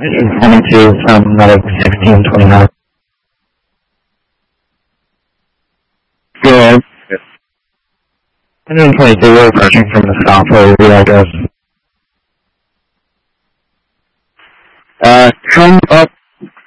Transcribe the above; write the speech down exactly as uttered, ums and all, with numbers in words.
twenty-two from medic sixteen twenty-nine. Good. one twenty-two, we're approaching from the south where the goes. Uh, come up